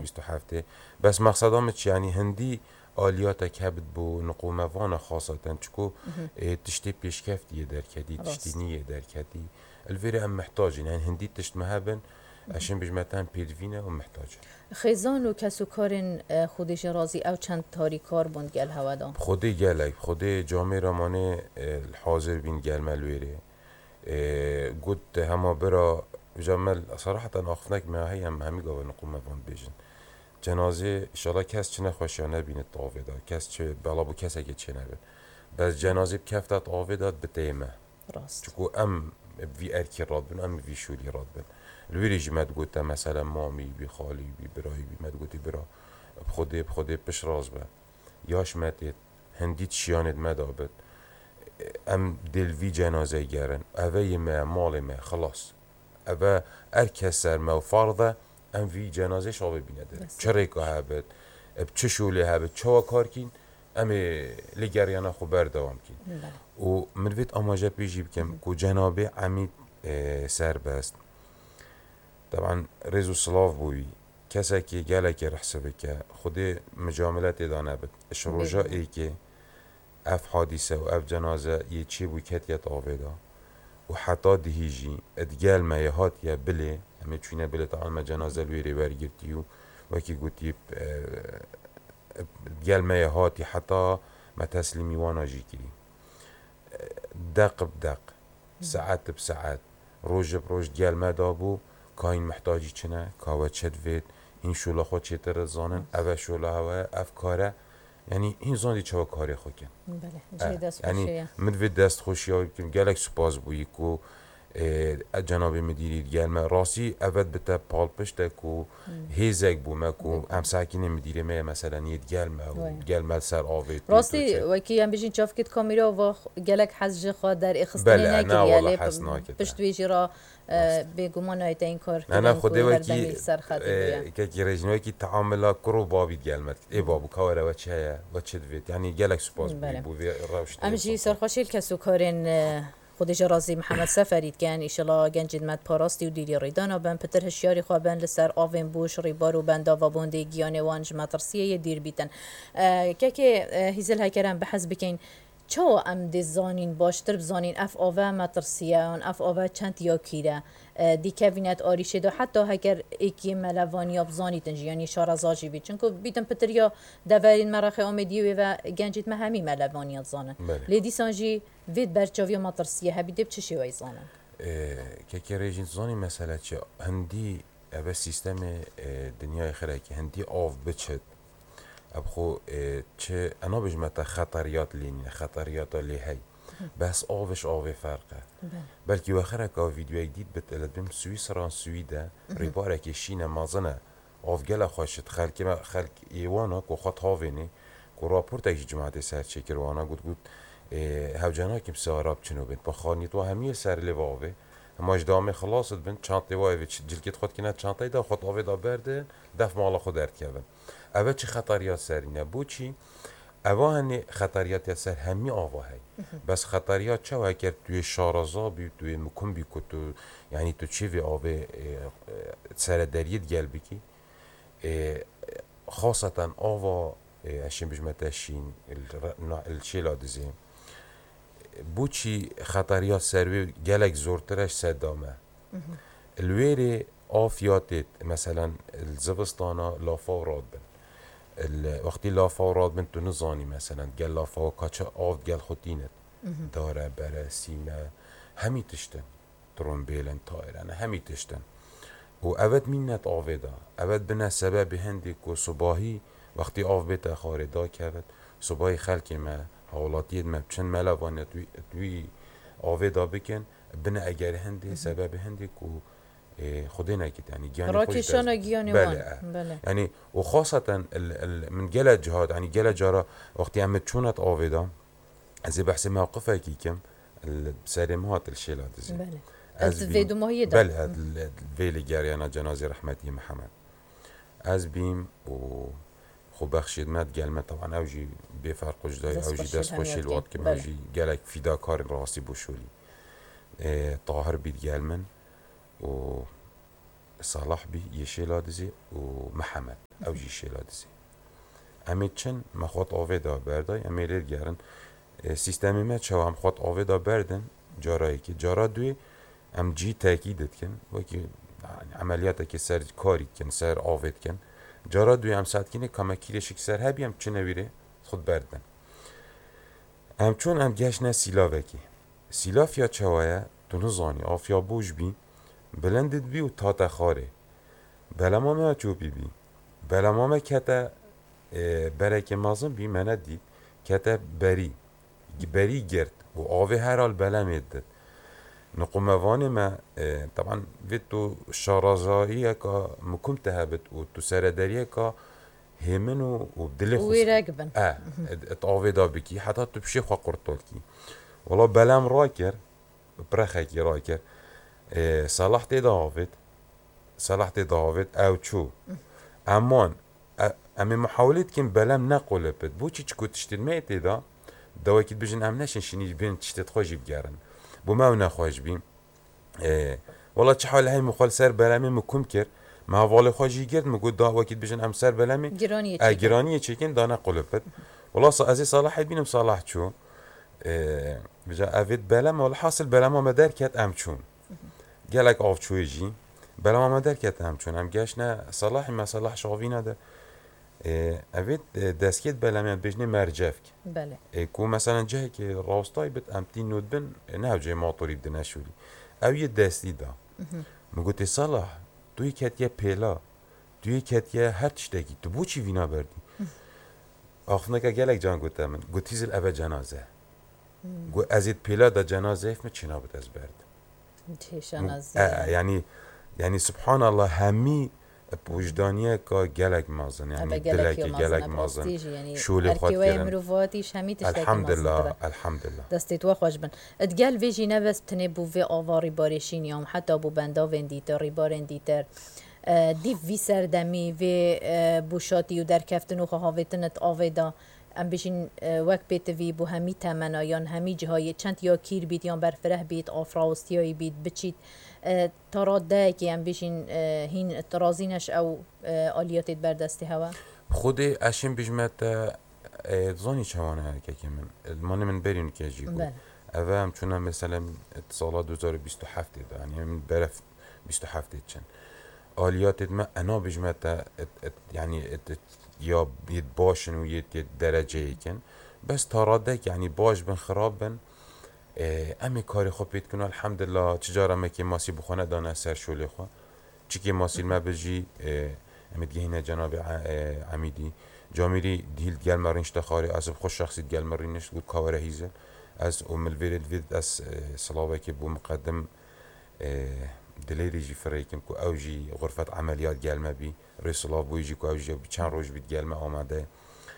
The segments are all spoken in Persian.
27 بس مقصدام چی یعنی هندی آلیات کبد بو نقوموان خاصة چکو تشتی پیشکفتیه در کدی تشتی نیه در کدی الویره هم محتاجین یعنی هندی تشت مهبن عشان بجمتان پیدوینه و محتاجه خیزان و کسو کارن خودش رازی او چند تاری کار بوند گل هوادا خودی گلک خودی جامعه رامانه الحاضر بین گل ملویره قد هما برا جمل صراحة آخفناك ما هي همي قوة نقوم مفان بيجن جنازه إشالله كاس چنه خوشيانه بين الطاوه دا كاس چه بلابو كاس اگه چنه بين بس جنازه بكفته طاوه داد بتيمه راست چكو ام في اركي راد بن ام في شولي راد بن الويري جماد قوتا مثلا مامي بي خالي بي براي بي ماد قوتي برا بخده بش راز به ياش ماتت هنديت شياند مدابت ام دلوی جنازه گرن اوه ما مال ما خلاص اوه ارکس سر ما فرضه ام وی جنازه شابه بینده چه که هبت چه شوله هبت چه کار کین ام لگریانا خو بردوام کین و مروید آماجه پیشی بکم که جنابه عمید سر بست طبعا رزو صلاف بوی کسی که گله که رحسبه که خود مجاملت دانه بد شروجا ای که اف حادثه و اف جنازه یه چی بوی کتیت آویدا و حتی دهیجی ادگال ما یهات یا بله همه چونه بله طبعا ما جنازه لویری برگرتیو وکی گوتی ادگال ما یهاتی حتی ما تسلیمی وانا جی کری دق بدق ساعت بساعت روز بروز ادگال ما دابو کاین محتاجی چنه کاوه چد وید این شولا خود چطور زانن اوه شولا هوا افکاره یعنی این زندی چه کاری خوکن بله دست یعنی مدوی دست خوشی ها بکنم گلک سپاس بویی که جناب مدیری گل ما راستی اول بته پال پشته که هیزک بومه که هم ساکن مدیری ما مثلا نیت گل ما و گل ما سر آوید راستی وکی هم بیشین چاف کت کامیرا و گلک حزج خود در اخستانی نگیری پشت ویجی را بگمان هایت این کار نه خودی وکی که رجنوی کی تعامل کرو بابید گل ما ای بابو کاره و چه و چه دوید یعنی گلک سپاس بوی روشت امجی سرخوشیل کسو کارن خودش رازی محمد سفرید کن ایشالا گنجید مد پاراستی و دیری ریدانا بن پتر هشیاری خوابن لسر آوین بوش ریبار و بندا و بونده گیانه وانج مطرسیه دیر بیتن که هیزل هکرم بحث بکن چو ام دزانین باشتر بزانین اف آوه مطرسیه اف آوه چند یا کیره دی کوینت آریشه دو حتی هکر ایکی ملوانی بزانی تنجی یعنی شارزاجی بید چونکو بیتن پتر یا دوارین مرخه آمدیوی و گنجید مهمی ملوانی زانن لیدی سانجی وید برچاوی مطرسیه هبیده بچه شوی زانن که رژین زانی مسئله چه هندی اوه سیستم دنیای خیره که هندی آف بچد ابخو چه انا بجمت خطریات لینه خطریات لیهی بس آوش آوه فرقه بلکه وخره که ویدیو دید بتلدم سویسران سویده ریباره که شینه مازنه آف گله خوشت خلق ایوانا که خط هاوینه که راپورت ایش جماعت سر چکر وانا گود هوجانا کم ساراب چنو بند با خانیت و همیه سر لواوه هماش دامه خلاصت بند چانته وای جلکت خود کنه چانته دا خود آوه دا برده دف مالا خود درد کردن اوه چه خطریات سرینه بو چی اوه هنی خطریات سر همی آوه هی بس خطریات چه وای کرد توی شارزا بی توی مکن بی که تو یعنی تو چی وی آوه سر دریت گل بکی خاصتا آوه اشین بجمتشین الشیلا دزیم بوچی خطریات سروی گلک زورترش صدامه الویری آفیاتت مثلا الزبستانا لافا وراد بن وقتی لافا وراد بن تو نزانی مثلا گل لافا کاچه آف گل خودینت داره بره سینه همی تشتن ترومبیلن تایرن همی تشتن و اود مینت آویدا اود بنا سبب هندی که صباحی وقتی آف بیت خاردا کرد صباحی خلکی ما حالاتیت ما چند ملوانه توی آویدا بکن بنا اگر هندی سبب هندی که خودی نکید یعنی گیانی خوش راکشانا گیانی وان بله یعنی و خاصتا من گله جهاد یعنی گله جارا وقتی هم چونت آویدا از بحث موقفه کی کم سرمات الشيلة دزي بله از ویدو ماهی دا بله ویلی گریانا جنازه رحمتی محمد از بیم و خو بخشید مد گلمه طبعا اوجی بفرق جدای اوجی دست خوشی الوقت که اوجی گلک فداکار راستی بوشولی طاهر بید گلمن و صلاح بي يشيلا دزي ومحمد او جي شيلا دزي امي چن مخوات آوه دا بردای امی ریر گرن سیستمی ما چه هم خوات آوه دا بردن جارایی که جارا دوی ام جی تاکیدت کن وکی عملیاتا که سر کاری کن سر آوه کن جارا دوی ام ساعت کنه کاما کیرشک سر هبی ام چه نویره خود بردن ام چون ام گشنه سیلاوه که سیلاف یا چوایه تو نزانی آف یا بوش بی بلندت بی و تا خاره بلمامه چو بی بی بلمامه کتا برای مازن بی منه دید کتا بری گرد و آوه هر حال بلمید دید نقوموان ما طبعا ویتو شارازایی که مکم تهبت و تو سردریه که همین و دل خصوص ويراقبن اتعاوه دا بکی حتی تو بشی خواه قرطال کی والا بلم را کر برخه کی را کر صلاح تیدا آوید صلاح تیدا آوید او چو امان اما محاولت کن بلم نقوله بد بو چی چکو تشتید میتی دا دواکید بجن ام نشن شنیج بین تشتید خوشی بگرن بو ما نخواهش بیم والله چه حال هی مخال سر بلمی مکم کرد ما والا خوشی گرد مگو دا وکید بجن ام سر بلمی گرانیه چکن دا نقوله بد والله ازی صلاح بینم صلاح چو بجا اوید بلم والله حاصل بلم ما در کت ام چون گلک آف چوی جی بلم ما در کت ام چون ام گشت نه صلاح ما صلاح شاوی نده اوید دستکت بلمیان بجنه مرجفک بله کو مثلا جایی که راستای بد ام تین نود بن نه جای ماطوری بده نشولی او یه دستی دا مگوتی صلاح توی کتیه پیلا توی کتیه هر تشتکی تو بو چی وینا بردی آخفنه که گلک جان گوته من گوتی زل اوه جنازه گو ازید پیلا دا جنازه افمه چینا بود از برد یعنی سبحان الله همی وجدانیه که گلک مازن یعنی دلک گلک مازن شولی خود کرن الحمدلله دستیت و خوش بن ادگل ویجی نوست تنه بو وی آواری بارشین یام حتی بو بندا وندیتر ریبارن دیتر دیو وی سردمی وی بوشاتی و در کفتن و خواهویتنت آویدا ام بشین وقت بیت وی بو همی تمنایان همی جهای چند یا کیر بیت یا برفره بیت آفراستیایی بیت بچید تراده که ام بشین هین ترازینش او آلیاتت بردستی هوا خود اشیم بجمت زانی چوانه که من بریم که جیگو اوه هم چونه مثلا سال 2027 دا یعنی برف 27 چن آلیاتت ما انا بجمت یعنی یا بید باشن و یه درجه کن بس تراده یعنی باش بن خراب بن امی کاری خوب بید کنه الحمدلله تجاره مکی ماسی بخونه دانه سر شولی خواه چی که ماسی ما بجی امید گهینه جناب عمیدی جامیری دیل گل مرینش تخاری از خوش شخصی گل مرینش بود کاوره هیزه از ملویرد وید از صلاوه که بو مقدم دلیری جی فریکم که اوجی غرفت عملیات گلمه بی رسولا بویجی که اوجی چند روز بید گلمه آمده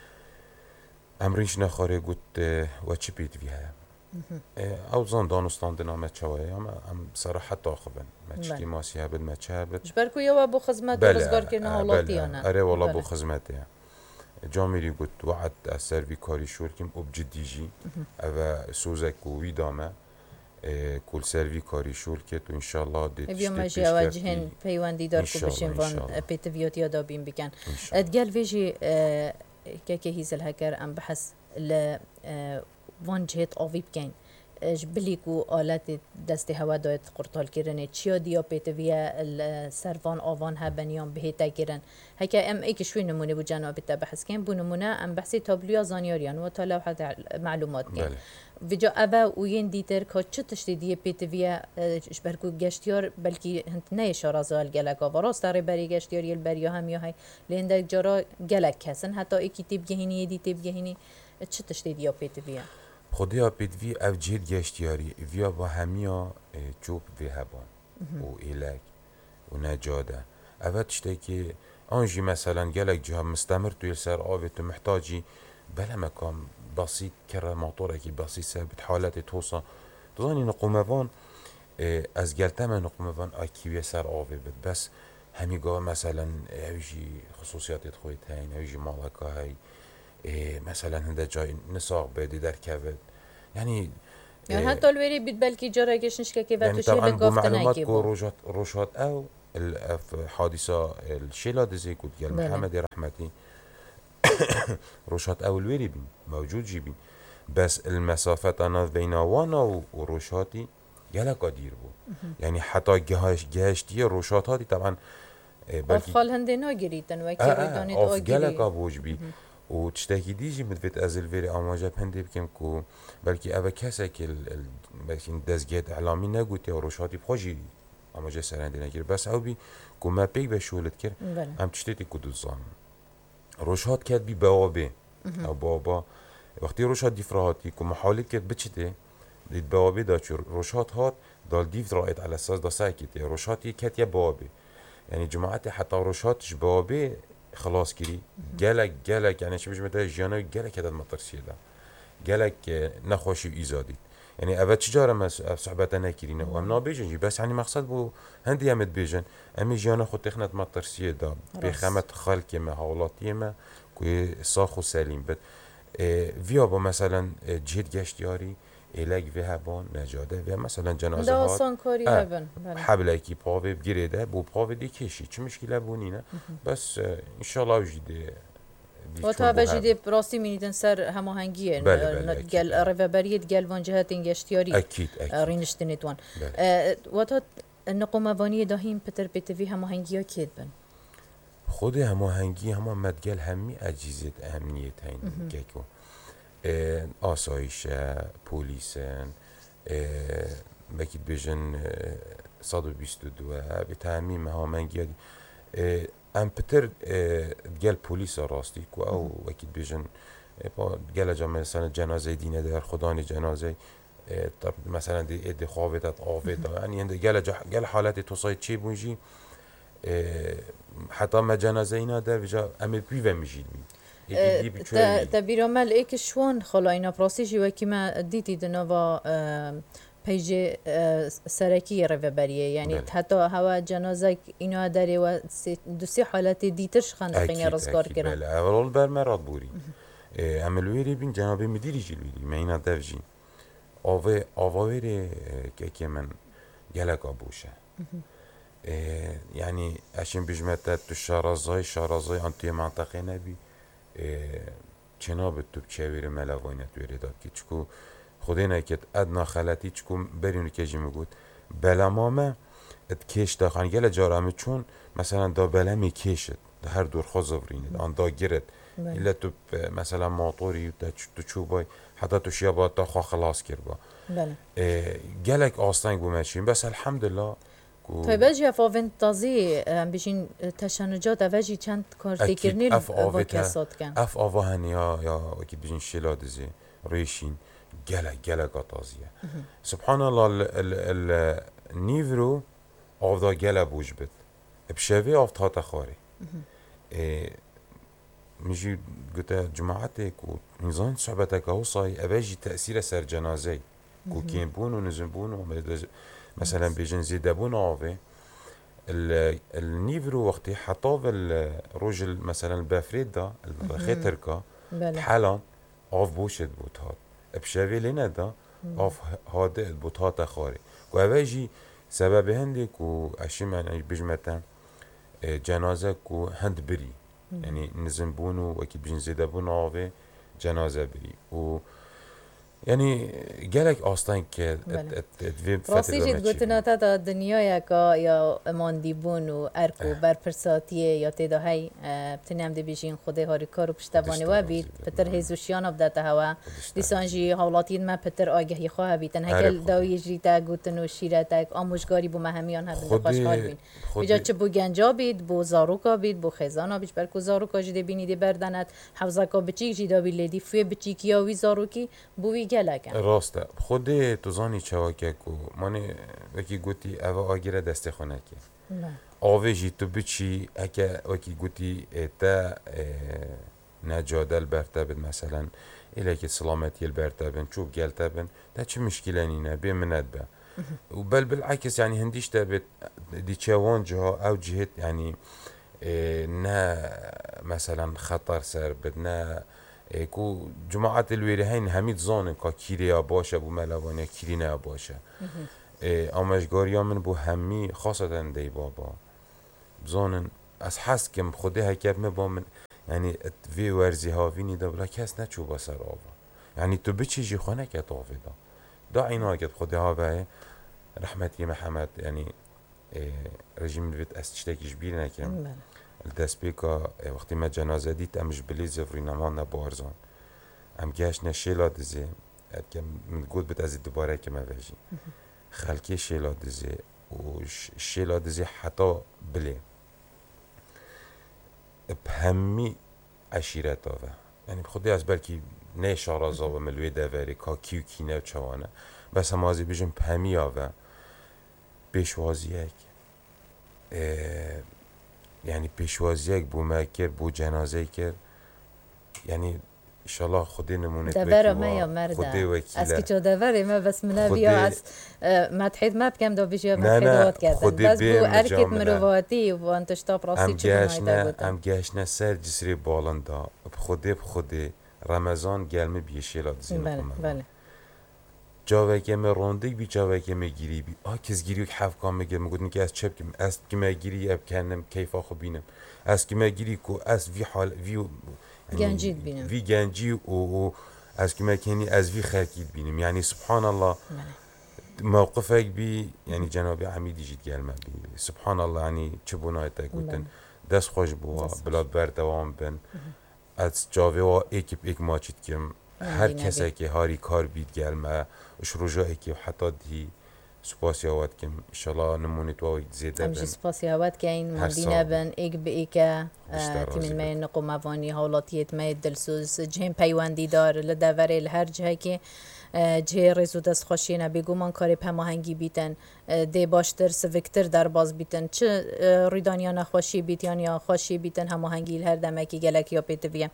امرینش نخاره گوت و چی بید ویه او زن دانستاندن آمد چوایه اما صراحت داخبن ما چی ماسی هبد ما چه هبد جبرکو یا بو خدمت روزگار کرنه حالاتیانه اره والا بو خدمته جامیری گوت وعد از سروی کاری شور کم اب جدی جی او سوزک و ویدامه کل سروی کاری شور که تو انشالله دیت بیام مجی آواجهن پیوندی دار کو بشین وان پیتویات یادا بیم بکن ادگل ویجی که هیزل هکر ام بحث ل وان جهت آوی بکن بلیکو آلت دست هوا داید قرطال کرنه چیا دیا پیتویا سروان آوان ها بنیان بهتا کرن هکا ام ایک شوی نمونه بو جناب تا بحث کن بو نمونه ام بحثی تابلویا زانیاریان و تلاوحة معلومات کن ویجا اوه اوین دیتر که چه تشتی دیه پیتویا برکو گشتیار بلکی هنت نه شارازال گلکا و راست داره بری گشتیار یل بریا هم یا های لینده جارا گلک کسن حتی ایکی تیب گهینی دی تیب گهینی چه تشتی دیا پیتویا خودیا پیدوی او جید گشتیاری ویا با همیا چوب وی هبان و ایلک و نجاده اوه تشتی که آنجی مثلا گلک جها مستمر توی سر آوی تو محتاجی بلا مکان بسيط كره موتوره كي بسيط ثابت حالات توصى تظني نقوموان از گلتما نقوموان اكيوية سر آوي بد بس همي قا مثلا اوجي خصوصيات خويت هين اوجي مالكا هاي مثلا هنده جاي نساق بدي در كبد يعني حتى الويري بيت بلكي جارا كيش نشكا كيف يعني طبعا بمعلومات كو روشات او حادثة الشيلة دزي كود قال محمد رحمتي روشات أولويري بين موجود جيبين بس المسافة أنا بين وانا وروشاتي يلا قدير بو يعني حتى جهشتي روشات هاتي طبعا أفخال هندنا جريتن وكي ريدانيت أف جالك أجري أبوج بي وتشتكي ديجي مدفت أزل فيري أماجب هندي بكم كو بلكي أبا كسك بلكي دزجات إعلامي نقوتي وروشاتي بخوجي أماجب سرندي نجير بس أو بي كو ما بيك بشولت كر أم تشتتي كدو الزام روشات كات بي بوابه أو بابا وقتی روشات دیفراتی که محاولت کرد بچته دید بوابه دا چو روشات هات دال دیف رایت على اساس دا ساکتی روشاتی کت یه بوابه یعنی جماعت حتی روشاتش بوابه خلاص کری گلک یعنی چه بجمعه جیانوی گلک هدد مطرسیه دا گلک نخوشی و ایزادید یعنی اول چجاره ما صحبتا نکرینه و ام نابیجن جی بس یعنی مقصد بو هندی همت بیجن امی جیانا خود تخنت مطرسیه دا بخمت خلق ما حولاتی ما که ساخ و سلیم بد ویا با مثلا جهد گشتیاری ایلگ و هبان نجاده و مثلا جنازه هات داستان کاری هبن حبله کی پاوه بگیره بو پاوه دی کشی چه مشکله بونینه بس انشالله وجده و تا بجید راستی میدن سر هماهنگیه گل رفبریت گل وانجهات انگشتیاری اکید رینشتنیتوان و تا نقوموانی داهیم پتر بیتوی هماهنگی ها کید بن خود هماهنگی هما مدگل همی اجیزت اهمیت هین گکو آسایش پولیسن بکی بیجن 122 به تعمیم هماهنگی ام پتر گل پولیس راستی کو او وکی بیجن با گل جامعه مثلا جنازه دینه در خدانی جنازه مثلا دی خوابت آوید یعنی گل حالت توصای چی بونجی حتی ما جنازه اینا در وجا امید بیوه میجید تبیر عمل ایک شوان خلا اینا پراسیجی وکی ما دیتی دنوا پیج سرکی رفبریه یعنی حتی هوا جنازه اینا داره و دو سی حالت دیترش خندقین رزگار کردن بله اول بر مراد بوری عملویری بین جناب مدیری جلویری من اینا دفجین آوایری که من گلک آبوشه يعني عشان بجمعتات شارزای انتي منطقه نبي چناب تو بچویر ملوانیت ویریداد که چکو خودینا که ادنا خلاتی چکو برینو که جی میگود بلامامه ات کش داخل گله جارامه چون مثلا دا بلمی کشت هر دور خوزورینید آن دا گرد الا تو مثلا موتوری تو چوبای حتی تو شیابات دا خواه خلاص کرد با گلک آستنگ بومشین بس الحمدلله طيب اجي افوفن تازي بيجين تشنجات افاجي چند كارتي كرنيل وكاسات كان اف اوهن يا اكيد بيجين شيلادزي ريشين جلا قطازيه سبحان الله النيفرو اوف ذا جلا بوجبت بشافي اوف تاتا خاري ميجي قلت جماعتك ونظام صحبتك هو صاي افاجي تاثير سر جنازي كو كيمبون ونزمبون مثلا بيجن زيدابون آوه النيفرو وقتي حطاف الرجل مثلا البافريد دا الخيتركا حالا آف بوشت بوتهات بشاوي لنا دا آف هاد البوتهات خاري وهواجي سبب هندك وعشيم يعني بجمتا جنازة كو هند بري يعني نزنبونو وكي بيجن زيدابون آوه جنازة بري و يعني جالك أصلاً که راستی جد گوتنا تا دنیای که یا ماندیبون و ارکو برپرساتیه یا تدا هی بتنیم دی بیشین خوده هاری کارو پشتوانی و بید پتر هیزوشیان ابدت هوا دیسانجی حالاتین ما پتر آگهی خواه بیتن هکل داوی جیتا گوتنو شیرتک آموشگاری بو مهمیان هبنده خوشحال بین بجا چه بو گنجا بید بو زاروکا بید بو خیزانا بید برکو زاروکا جده بینی دی بردنت حوزکا بچیک جدا بی لیدی فوی بچیکی یا وی زاروکی بوی گلکن راسته خود تو زانی چواکه کو مانه وکی گوتی اوه آگیره دسته خونه که آوه جی تو بچی اکه وکی گوتی تا نجادل برتبن مثلا ایله که سلامتی البرتبن چوب گلتبن تا چه مشکله نینه بی مند به و بل بالعکس يعني هنديش تبت دي تشاوان جها او جهت يعني نا مثلا خطر سر بدنا کو جماعت الویرهین همید زانه که کیریا باشه بو ملوانه کیری نه باشه آمشگاریا من بو همی خاصتا دی بابا بزانن از حس کم خودی هکر با من یعنی وی ورزی هاوینی دا بلا کس نچو بسر آوا یعنی تو بچی جی خونه کت آوه دا عینا کت خودی هاوه رحمتی محمد یعنی رژیم الویت از چتاکیش بیر نکم دست بیکا وقتی ما جنازه دیت امش بلی زفری نمان نبارزان ام گشت نشیلا دزه که من گود بد از دوباره که ما وجی خلکی شیلا دزه و شیلا دزه حتی بلی بهمی عشیرت آوه یعنی خودی از بلکی نه شارازا و ملوی دواری که کیو کینه و چوانه بس هم آزی بجم بهمی آوه پیشوازیک یعنی پیشوازیک بو مکر بو جنازه کر یعنی انشالله خودی نمونه دبر ما یا مرده از که چه دبری ما بس منو بیا از متحد ما بکم دو بیشی متحدات کردن بس بو ارکت مرواتی و انتشتا پراسی چه بنایده ام گشنه سر جسری بالندا بخودی رمضان گلمه بیشیلا دزین بله جاوه که من روندگ بی جاوه که من گیری بی کس گیری که حف کام میگه میگودن که از چه بکم از که من گیری اب کنم کیفا خو بینم از که من گیری کو از وی حال وی گنجید بینم وی گنجی و از که من کنی از وی خرکید بینم یعنی سبحان الله موقفك بي يعني جنابي عميدي جيت قال ما بي سبحان الله يعني چبونايتا گوتن دست خوش بوا بلا بردوام بن از جاوه و ایک ماچید کم هر کسی که هاری کار بید گل ما اش رجاعی که حتی دی سپاسی آواد کم انشالله نمونیت واید زیده بن امجی سپاسی آواد که این مندینه بن ایک به ایکه تیمین مای نقوم افانی حالاتیت مای دلسوز جهم پیوندی دار لدوره لهر جه که جه رزو دست خوشی نبیگو من کاری پماهنگی بیتن دی باشتر سوکتر در باز بیتن چه ریدانیا نخوشی بیتن یا خوشی بیتن هماهنگی هر دمکی گلک یا پیت بیا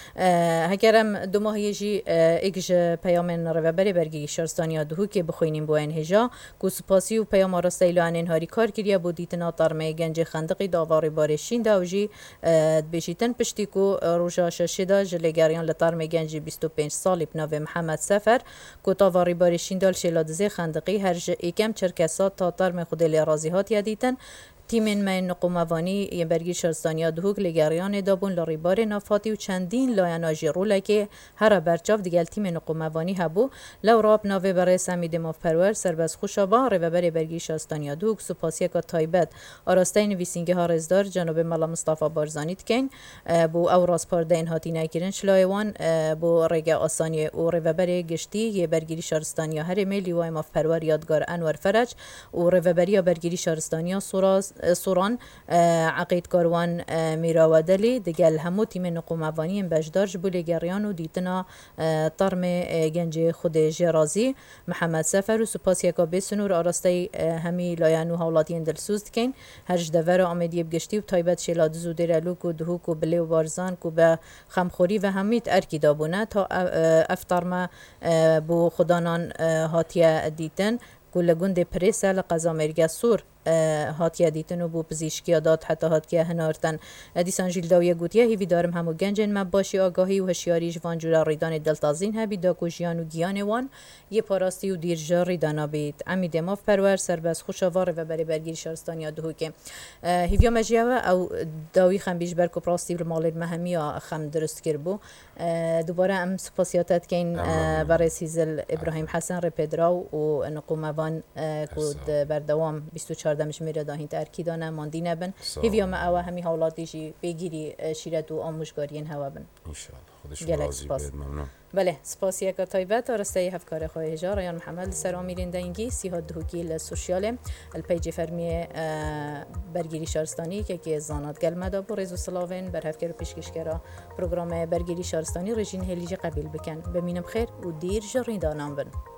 هکرم دو ماهی جی ایکش پیامن روبری برگی شرستانیا دهو که بخوینیم با این هجا کو سپاسی و پیام راستیلو ان هاری کار کردیا بودیتن آتارمه گنج خندقی داواری بارشین داوجی بشیتن پشتی کو روجا ششدا جلگریان لطارمه گنج 25 سالی بناو محمد سفر کو داواری بارشین دال شلادزه خندقی هر ج ایکم چرکسات تا تارمه خود لرازی هات یادیتن تیمین من نقوموانی یه برگی شرستانیا دهوگ لگریان دابون لریبار نافاتی و چندین لایناجی روله که هر برچاف دیگل تیم نقوموانی هبو لو راب ناوه برای سمید مفپرور سربز خوشابا رو بری برگی شرستانیا دهوگ سپاسیه که تایبت آراسته نویسینگه ها رزدار جنوب ملا مصطفى بارزانیت کن بو او راس پاردین هاتی نکرن شلایوان بو رگه آسانی و رو بری گشتی یه برگی شرستانیا هر میلی و مفپرور یادگار انور فرج و رو بری برگی شرستانیا سوران عقید کاروان میراودلی دیگل همو تیم نقوموانی بجدارج بولی گریان و دیتنا طرم گنج خود جرازی محمد سفر و سپاس یکا بسنور آراسته همی لایانو حولاتین دلسوز کن هرج دور آمدی بگشتی و تایبت شیلاد زودر لوک و دهوک و بلی و بارزان که به خمخوری و همیت ارکی دابونه تا افترما بو خدانان هاتیه دیتن کل گند پریسا لقضا مرگا سور هاتیه دیتن و بو پزیشکی داد حتی هاتیه هنارتن دیسان جیلداویه گوتیه هیوی دارم همو گنجن مباشی آگاهی و هشیاری جوان جورا ریدان دلتازین هبی داکو جیان و گیان وان یه پاراستی و دیر جا ریدانا بید امی دماف پرور سربز خوشاوار و بری برگیر شارستانیا دهو که هیویا مجیوه او داوی خم بیش برکو پراستی و مالید مهمی خم درست کر بو دوباره ام سپاسیاتت که این برای سیزل ابراهیم حسن رپدراو و نقوموان کود بردوام 24 دمش میره داهین ترکی دانه ماندی نبن هیویا ما اوه همی حالاتیشی بگیری شیرت و آموشگارین هوا بن انشالله خودش راضی بید ممنون بله سپاسی که تایبت آرسته هفکار خواه هجا رایان محمد سر آمیرین دنگی سیها دهوکی لسوشیال الپیج فرمی برگیری شارستانی که زانات گلمه بو ریزو سلاوین بر هفکر پیشکشکرا پروگرام برگیری شارستانی رژین هلیج قبیل بکن بمینم خیر و دیر جرین دانان بن